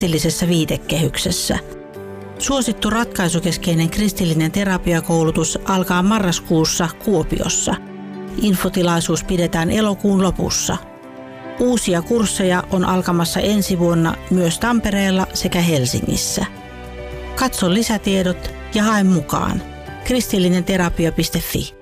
kristillisessä viitekehyksessä. Suosittu ratkaisukeskeinen kristillinen terapiakoulutus alkaa marraskuussa Kuopiossa. Infotilaisuus pidetään elokuun lopussa. Uusia kursseja on alkamassa ensi vuonna myös Tampereella sekä Helsingissä. Katso lisätiedot ja hae mukaan. kristillinenterapia.fi